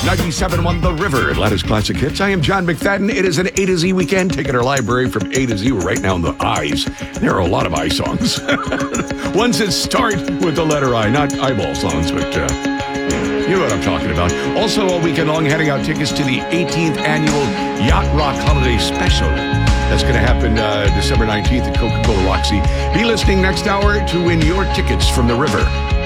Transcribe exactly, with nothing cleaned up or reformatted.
ninety-seven point one The River, Atlanta's Classic Hits. I am John McFadden. It is an A to Z weekend. Taking our library from A to Z. We're right now in the I's. There are a lot of I songs. Ones that start with the letter I, not eyeball songs, but uh, you know what I'm talking about. Also, all weekend long, handing out tickets to the eighteenth annual Yacht Rock Holiday Special. That's going to happen uh, December nineteenth at Coca-Cola Roxy. Be listening next hour to win your tickets from The River.